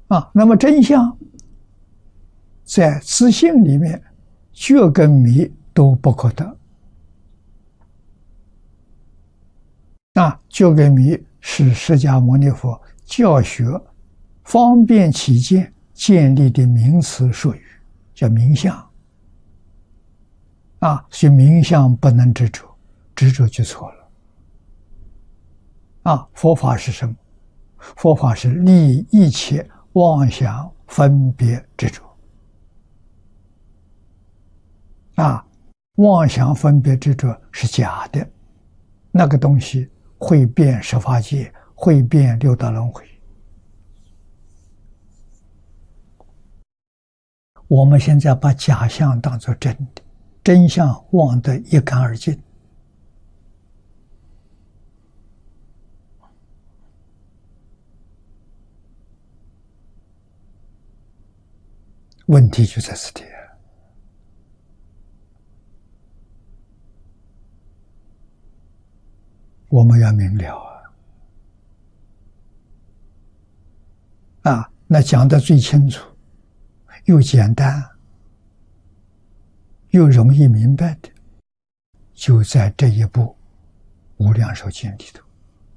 那么真相在自性里面，觉跟迷都不可得。觉跟迷是释迦牟尼佛教学方便起见建立的名词术语，叫名相。所以名相不能执着，执着就错了。佛法是什么？佛法是立一切妄想分别执着。妄想分别执着是假的，那个东西会变十法界，会变六道轮回。我们现在把假象当作真的，真相忘得一干二净。问题就在此地。我们要明了那讲得最清楚又简单又容易明白的，就在这一部《无量寿经》里头。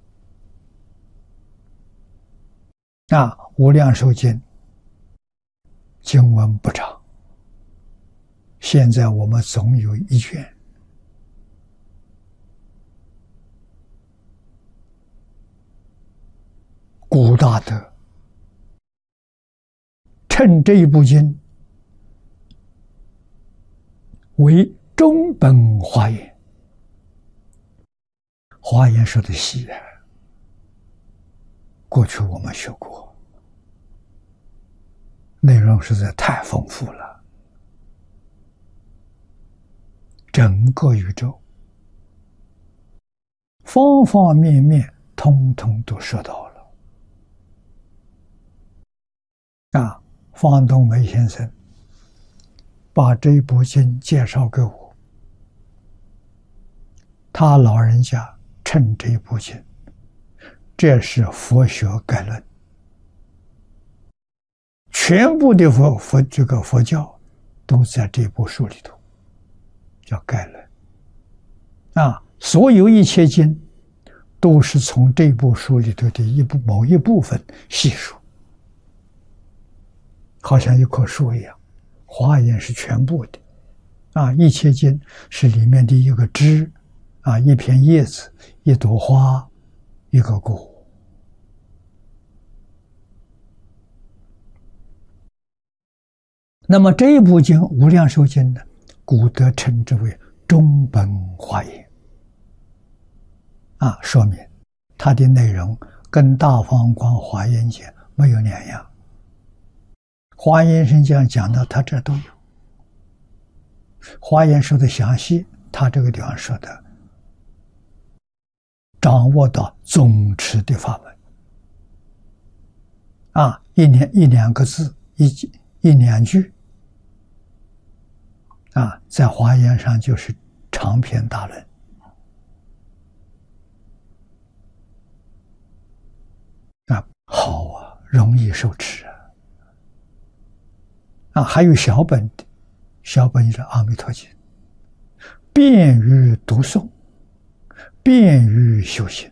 无量寿经经文不长，现在我们总有一卷。古大德称这一部经为中本华严。华严说的细过去我们学过，内容实在太丰富了，整个宇宙方方面面通通都说到了。方东梅先生把这部经介绍给我，他老人家称这部经，这是佛学概论，全部的佛教都在这部书里头，叫概论。所有一切经都是从这部书里头的某一部分细数，好像一棵树一样。华严是全部的，一切经是里面的一个枝，一片叶子，一朵花，一个果。那么这一部经《无量寿经》呢，古德称之为中本华严。说明它的内容跟大方广华严经没有两样。华严经讲到他这都有，华严说的详细，他这个地方说的掌握到总持的法门。一两个字，一两句，在华严上就是长篇大论。好容易受持还有小本的，小本就是《阿弥陀经》，便于读诵，便于修行。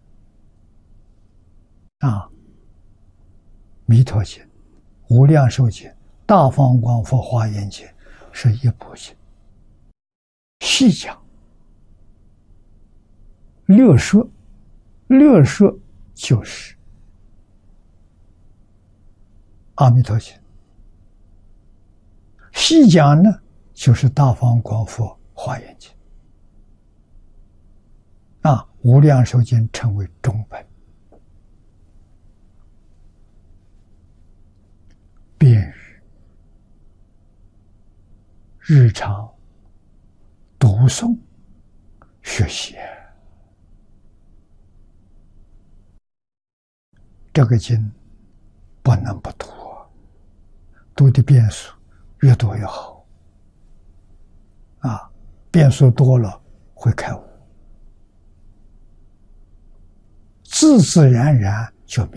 弥陀经、无量寿经、大方广佛华严经是一部经，细讲略说就是阿弥陀经，细讲呢就是大方广佛华严经。无量寿经称为中本，便于日常读诵学习。这个经不能不读，读的遍数越多越好。遍数多了会开悟，自自然然就明白。